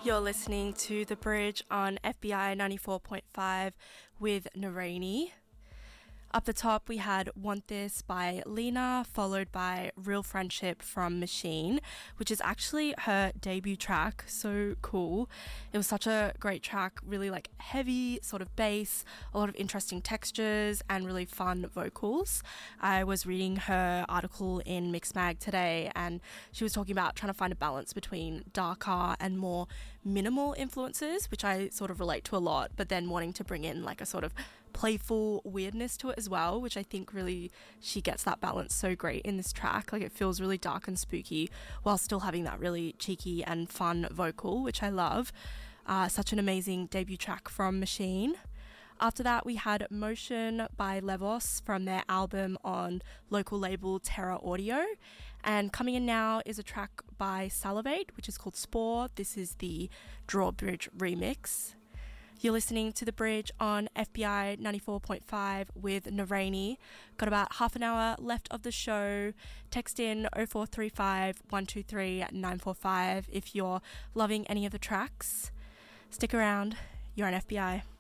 You're listening to The Bridge on FBI 94.5 with Naraini. Up the top, we had Want This by Lena, followed by Real Friendship from Machine, which is actually her debut track. So cool. It was such a great track, really like heavy sort of bass, a lot of interesting textures and really fun vocals. I was reading her article in Mixmag today and she was talking about trying to find a balance between darker and more minimal influences, which I sort of relate to a lot, but then wanting to bring in like a sort of playful weirdness to it as well, which I think really she gets that balance so great in this track. Like it feels really dark and spooky while still having that really cheeky and fun vocal, which I love. Such an amazing debut track from Machine. After that, we had Motion by Levos from their album on local label Terra Audio. And coming in now is a track by Salivate, which is called Spore. This is the Drawbridge remix. You're listening to The Bridge on FBI 94.5 with Naraini. Got about half an hour left of the show. Text in 0435 123 945 if you're loving any of the tracks. Stick around. You're on FBI.